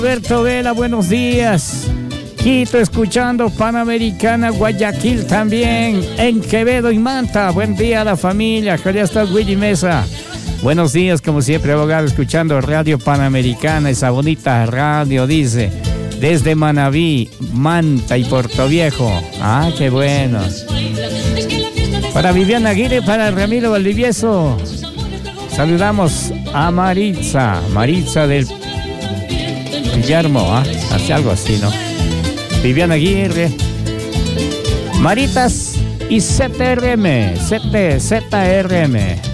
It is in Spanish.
Alberto Vela, buenos días. Quito, escuchando Panamericana, Guayaquil también, en Quevedo y Manta. Buen día a la familia, que ya está Willy Mesa. Buenos días, como siempre, abogado, escuchando Radio Panamericana, esa bonita radio, dice, desde Manabí, Manta y Portoviejo. Ah, qué bueno. Para Viviana Aguirre, para Ramiro Valdivieso. Saludamos a Maritza del Guillermo, hace algo así, ¿no? Viviana Aguirre, Maritas y ZRM.